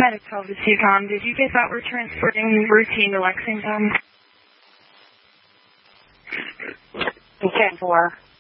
Medic 12 to CCOM. Did you get that we're transferring routine to Lexington? 10-4.